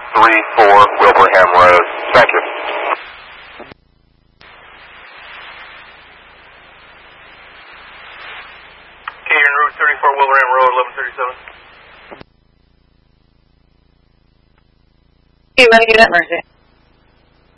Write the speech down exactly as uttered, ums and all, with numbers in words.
thirty-four Wilbraham Road. Thank you. Okay, you're in Route thirty-four Wilbraham Road, eleven thirty-seven. Hey, running unit emergency.